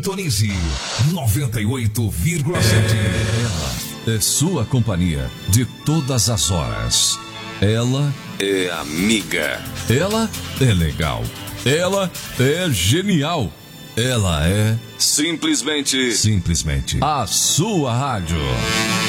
Sintonize 98,7. Ela é sua companhia de todas as horas. Ela é amiga. Ela é legal. Ela é genial. Ela é simplesmente a sua rádio.